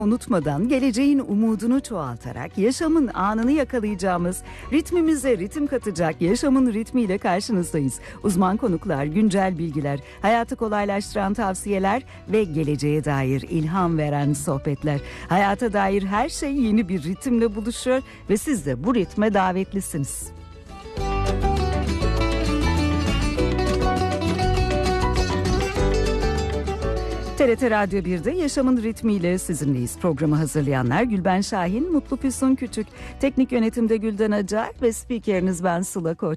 Unutmadan geleceğin umudunu çoğaltarak yaşamın anını yakalayacağımız, ritmimize ritim katacak yaşamın ritmiyle karşınızdayız. Uzman konuklar, güncel bilgiler, hayatı kolaylaştıran tavsiyeler ve geleceğe dair ilham veren sohbetler. Hayata dair her şey yeni bir ritimle buluşuyor ve siz de bu ritme davetlisiniz. TRT Radyo 1'de Yaşamın Ritmiyle sizinleyiz. Programı hazırlayanlar Gülben Şahin, Mutlu Füsun Küçük, teknik yönetimde Gülden Acar ve spikeriniz ben Sıla Koç.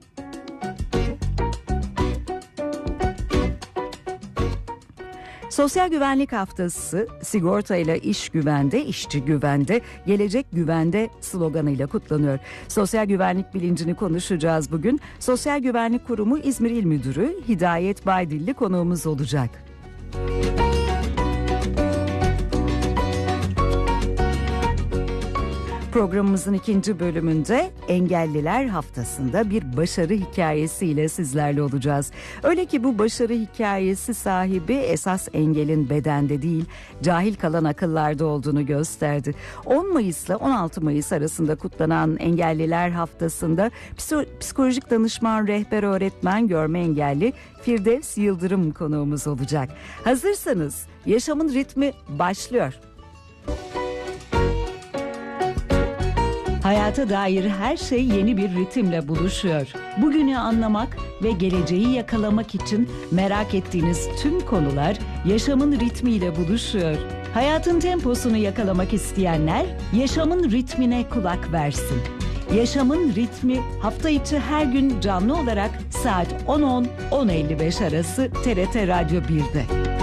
Sosyal Güvenlik Haftası sigortayla iş güvende, işçi güvende, gelecek güvende sloganıyla kutlanıyor. Sosyal güvenlik bilincini konuşacağız bugün. Sosyal Güvenlik Kurumu İzmir İl Müdürü Hidayet Baydilli konuğumuz olacak. Programımızın ikinci bölümünde Engelliler Haftası'nda bir başarı hikayesiyle sizlerle olacağız. Öyle ki bu başarı hikayesi sahibi esas engelin bedende değil, cahil kalan akıllarda olduğunu gösterdi. 10 Mayıs ile 16 Mayıs arasında kutlanan Engelliler Haftası'nda psikolojik danışman, rehber öğretmen, görme engelli Firdevs Yıldırım konuğumuz olacak. Hazırsanız Yaşamın Ritmi başlıyor. Hayata dair her şey yeni bir ritimle buluşuyor. Bugünü anlamak ve geleceği yakalamak için merak ettiğiniz tüm konular yaşamın ritmiyle buluşuyor. Hayatın temposunu yakalamak isteyenler yaşamın ritmine kulak versin. Yaşamın ritmi hafta içi her gün canlı olarak saat 10.10-10.55 arası TRT Radyo 1'de.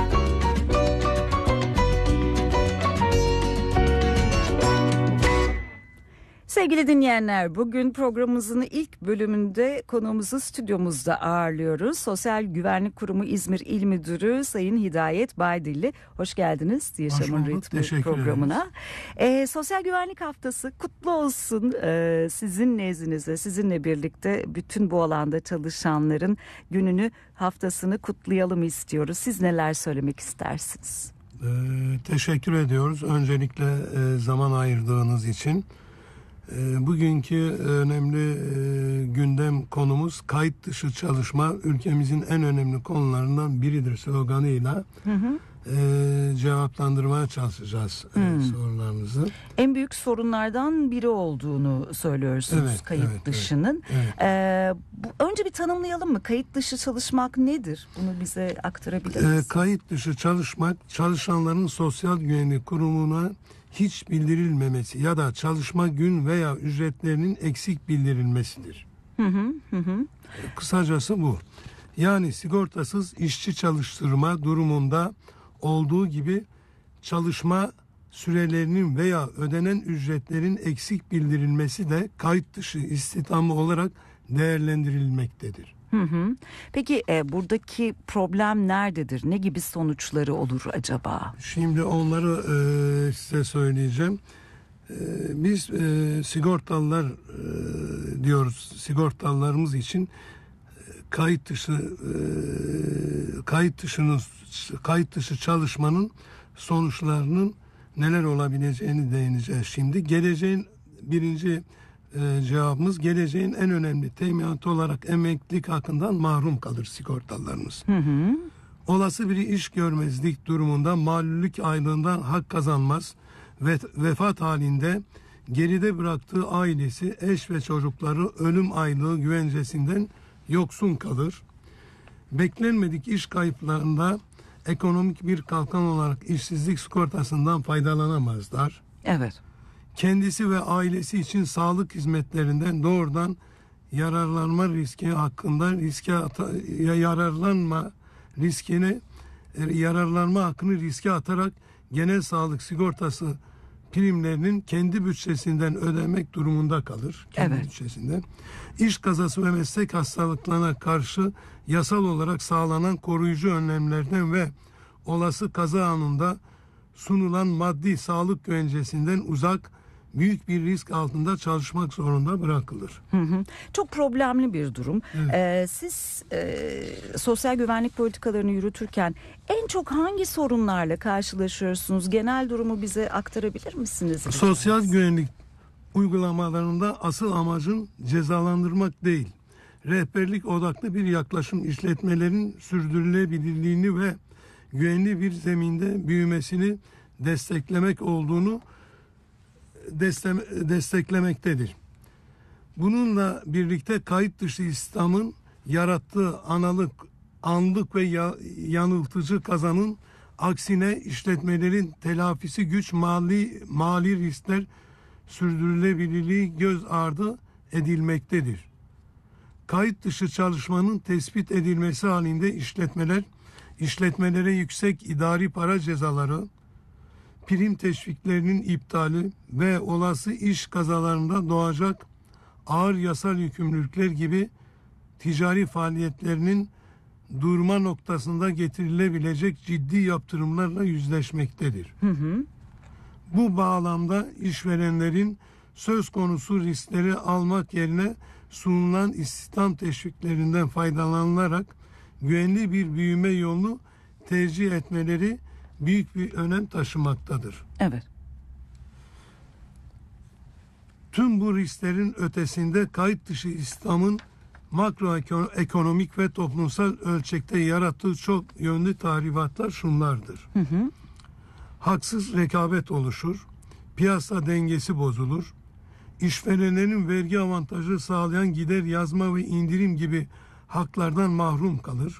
Sevgili dinleyenler, bugün programımızın ilk bölümünde konuğumuzu stüdyomuzda ağırlıyoruz. Sosyal Güvenlik Kurumu İzmir İl Müdürü Sayın Hidayet Baydilli. Hoş geldiniz Yaşamın Ritmi programına. Sosyal Güvenlik Haftası kutlu olsun. Sizin nezdinizde, sizinle birlikte bütün bu alanda çalışanların gününü, haftasını kutlayalım istiyoruz. Siz neler söylemek istersiniz? Teşekkür ediyoruz. Öncelikle zaman ayırdığınız için. Bugünkü önemli gündem konumuz kayıt dışı çalışma ülkemizin en önemli konularından biridir sloganıyla cevaplandırmaya çalışacağız sorularınızı. En büyük sorunlardan biri olduğunu söylüyorsunuz kayıt dışının. Evet. Önce bir tanımlayalım mı? Kayıt dışı çalışmak nedir? Bunu bize aktarabilir misiniz? Kayıt dışı çalışmak çalışanların sosyal güvenlik kurumuna hiç bildirilmemesi ya da çalışma gün veya ücretlerinin eksik bildirilmesidir. Kısacası bu. Yani sigortasız işçi çalıştırma durumunda olduğu gibi çalışma sürelerinin veya ödenen ücretlerin eksik bildirilmesi de kayıt dışı istihdam olarak değerlendirilmektedir. Peki buradaki problem nerededir? Ne gibi sonuçları olur acaba? Şimdi onları size söyleyeceğim. Biz sigortalılar diyoruz. Sigortalılarımız için kayıt dışı çalışmanın sonuçlarının neler olabileceğini değineceğiz şimdi. Geleceğin birinci cevabımız, geleceğin en önemli teminatı olarak emeklilik hakkından mahrum kalır sigortalılarımız. Olası bir iş görmezlik durumunda malullik aylığından hak kazanmaz ve vefat halinde geride bıraktığı ailesi, eş ve çocukları ölüm aylığı güvencesinden yoksun kalır. Beklenmedik iş kayıplarında ekonomik bir kalkan olarak işsizlik sigortasından faydalanamazlar. Evet. Kendisi ve ailesi için sağlık hizmetlerinden doğrudan yararlanma riski hakkında yararlanma hakkını riske atarak genel sağlık sigortası primlerinin kendi bütçesinden ödemek durumunda kalır. Kendi bütçesinden. İş kazası ve meslek hastalıklarına karşı yasal olarak sağlanan koruyucu önlemlerden ve olası kaza anında sunulan maddi sağlık güvencesinden uzak, büyük bir risk altında çalışmak zorunda bırakılır. Çok problemli bir durum. Evet. Siz sosyal güvenlik politikalarını yürütürken en çok hangi sorunlarla karşılaşıyorsunuz? Genel durumu bize aktarabilir misiniz? Sosyal güvenlik uygulamalarında asıl amacın cezalandırmak değil, rehberlik odaklı bir yaklaşım, işletmelerin sürdürülebilirliğini ve güvenli bir zeminde büyümesini desteklemek olduğunu desteklemektedir. Bununla birlikte kayıt dışı istihdamın yarattığı anlık ve yanıltıcı kazanın aksine işletmelerin telafisi güç, mali riskler, sürdürülebilirliği göz ardı edilmektedir. Kayıt dışı çalışmanın tespit edilmesi halinde işletmelere yüksek idari para cezaları, prim teşviklerinin iptali ve olası iş kazalarında doğacak ağır yasal yükümlülükler gibi ticari faaliyetlerinin durma noktasında getirilebilecek ciddi yaptırımlarla yüzleşmektedir. Bu bağlamda işverenlerin söz konusu riskleri almak yerine sunulan istihdam teşviklerinden faydalanılarak güvenli bir büyüme yolunu tercih etmeleri büyük bir önem taşımaktadır. Evet. Tüm bu risklerin ötesinde kayıt dışı istihdamın makroekonomik ve toplumsal ölçekte yarattığı çok yönlü tahribatlar şunlardır. Haksız rekabet oluşur, piyasa dengesi bozulur, işverenlerin vergi avantajı sağlayan gider yazma ve indirim gibi haklardan mahrum kalır,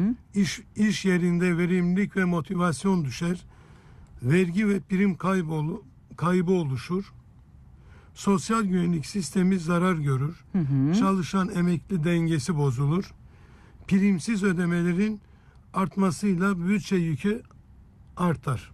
iş yerinde verimlilik ve motivasyon düşer, vergi ve prim kaybı oluşur, sosyal güvenlik sistemi zarar görür, çalışan emekli dengesi bozulur, primsiz ödemelerin artmasıyla bütçe yükü artar.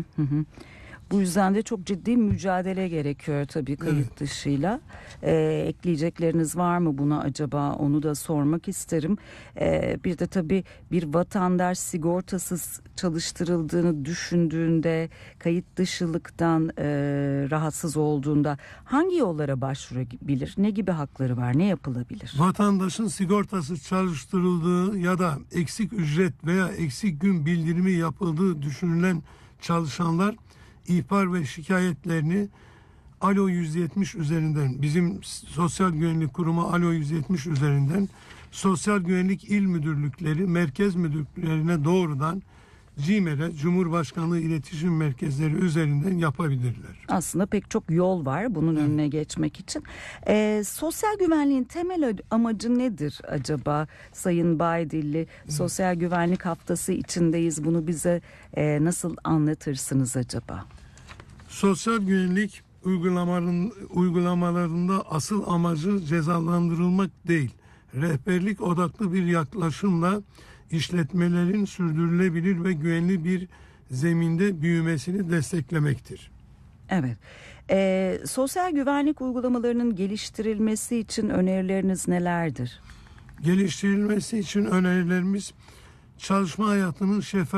Bu yüzden de çok ciddi mücadele gerekiyor tabii kayıt dışıyla. Ekleyecekleriniz var mı buna acaba, onu da sormak isterim. Bir de tabii bir vatandaş sigortasız çalıştırıldığını düşündüğünde, kayıt dışılıktan rahatsız olduğunda hangi yollara başvurabilir? Ne gibi hakları var? Ne yapılabilir? Vatandaşın sigortasız çalıştırıldığı ya da eksik ücret veya eksik gün bildirimi yapıldığı düşünülen çalışanlar ihbar ve şikayetlerini Alo 170 üzerinden, bizim Sosyal Güvenlik Kurumu Alo 170 üzerinden Sosyal Güvenlik İl Müdürlükleri, Merkez Müdürlüklerine doğrudan CİMER'e, Cumhurbaşkanlığı İletişim Merkezleri üzerinden yapabilirler. Aslında pek çok yol var bunun önüne geçmek için. Sosyal güvenliğin temel amacı nedir acaba Sayın Baydilli? Sosyal Güvenlik Haftası içindeyiz. Bunu bize nasıl anlatırsınız acaba? Sosyal güvenlik uygulamalarında asıl amacı cezalandırılmak değil, rehberlik odaklı bir yaklaşımla işletmelerin sürdürülebilir ve güvenli bir zeminde büyümesini desteklemektir. Evet. Sosyal güvenlik uygulamalarının geliştirilmesi için önerileriniz nelerdir? Geliştirilmesi için önerilerimiz çalışma hayatının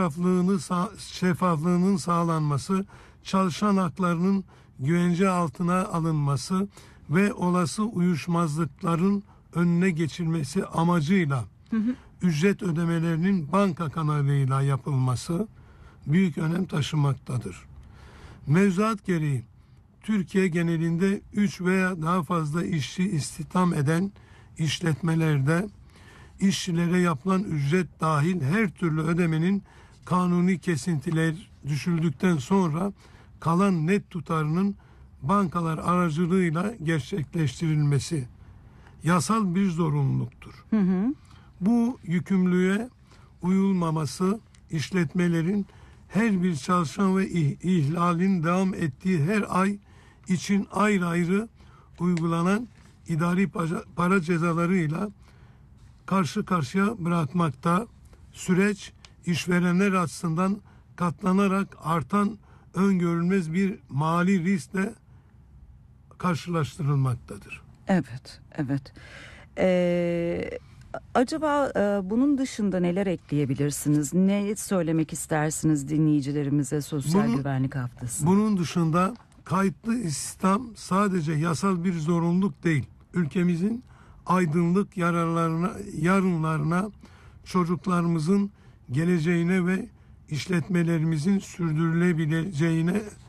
şeffaflığının sağlanması, çalışan haklarının güvence altına alınması ve olası uyuşmazlıkların önüne geçilmesi amacıyla ücret ödemelerinin banka kanalıyla yapılması büyük önem taşımaktadır. Mevzuat gereği Türkiye genelinde 3 veya daha fazla işçi istihdam eden işletmelerde işçilere yapılan ücret dahil her türlü ödemenin kanuni kesintiler düşüldükten sonra kalan net tutarının bankalar aracılığıyla gerçekleştirilmesi yasal bir zorunluluktur. Bu yükümlülüğe uyulmaması işletmelerin her bir çalışan ve ihlalin devam ettiği her ay için ayrı ayrı uygulanan idari para cezalarıyla karşı karşıya bırakmakta. Süreç işverenler açısından katlanarak artan öngörülmez bir mali riskle karşılaştırılmaktadır. Evet, evet. Acaba bunun dışında neler ekleyebilirsiniz? Ne söylemek istersiniz dinleyicilerimize Sosyal Güvenlik Haftası? Bunun dışında kayıtlı istihdam sadece yasal bir zorunluluk değil. Ülkemizin aydınlık yarınlarına, çocuklarımızın geleceğine ve işletmelerimizin sürdürülebileceğine